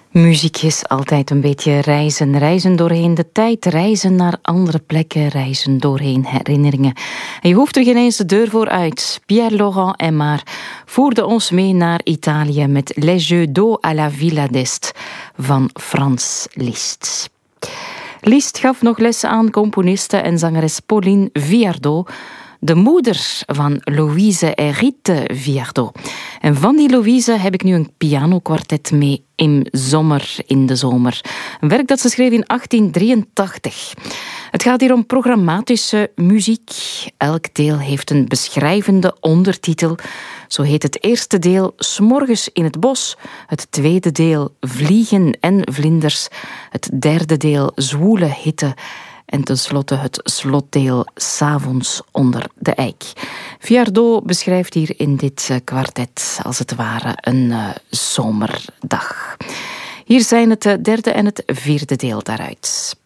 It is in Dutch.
Muziek is altijd een beetje reizen. Reizen doorheen de tijd, reizen naar andere plekken, reizen doorheen herinneringen. En je hoeft er geen eens de deur voor uit. Pierre Laurent Aimard voerde ons mee naar Italië met Les Jeux d'eau à la Villa d'Este van Franz Liszt. Liszt gaf nog les aan componiste en zangeres Pauline Viardot, de moeder van Louise en Rite Viardot. En van die Louise heb ik nu een pianokwartet mee in de zomer. Een werk dat ze schreef in 1883. Het gaat hier om programmatische muziek. Elk deel heeft een beschrijvende ondertitel. Zo heet het eerste deel 'S Morgens in het bos, het tweede deel Vliegen en vlinders, het derde deel Zwoele hitte en tenslotte het slotdeel 's avonds onder de eik. Viardot beschrijft hier in dit kwartet als het ware een zomerdag. Hier zijn het derde en het vierde deel daaruit.